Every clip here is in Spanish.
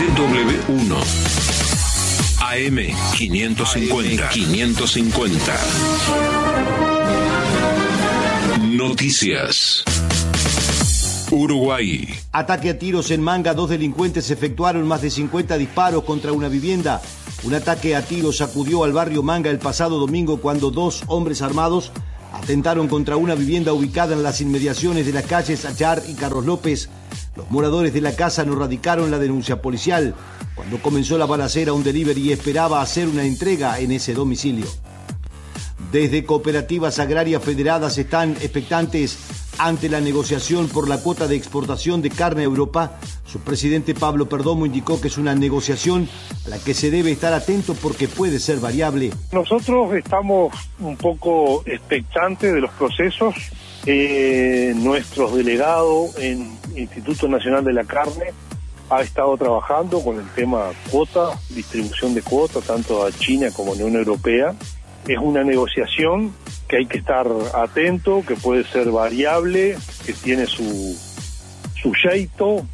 CW1 AM 550. Noticias. Uruguay. Ataque a tiros en Manga. 2 delincuentes efectuaron más de 50 disparos contra una vivienda. Un ataque a tiros sacudió al barrio Manga el pasado domingo cuando 2 hombres armados atentaron contra una vivienda ubicada en las inmediaciones de las calles Achar y Carlos López. Los moradores de la casa no radicaron la denuncia policial. Cuando comenzó la balacera, un delivery esperaba hacer una entrega en ese domicilio. Desde cooperativas agrarias federadas están expectantes ante la negociación por la cuota de exportación de carne a Europa. Su presidente Pablo Perdomo indicó que es una negociación a la que se debe estar atento porque puede ser variable. Nosotros estamos un poco expectantes de los procesos. Nuestro delegado en Instituto Nacional de la Carne ha estado trabajando con el tema cuota, distribución de cuotas, tanto a China como a la Unión Europea. Es una negociación que hay que estar atento, que puede ser variable, que tiene su jeito,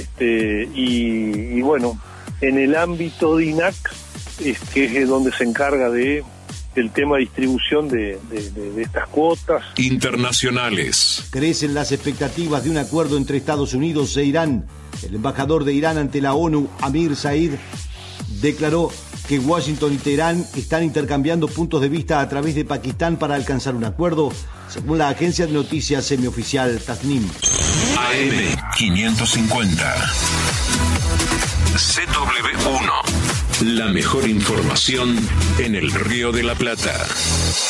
y bueno, en el ámbito de INAC, que es donde se encarga del tema de distribución de estas cuotas. Internacionales. Crecen las expectativas de un acuerdo entre Estados Unidos e Irán. El embajador de Irán ante la ONU, Amir Said, declaró que Washington y Teherán están intercambiando puntos de vista a través de Pakistán para alcanzar un acuerdo, según la agencia de noticias semioficial Tasnim. AM 550. CW1. La mejor información en el Río de la Plata.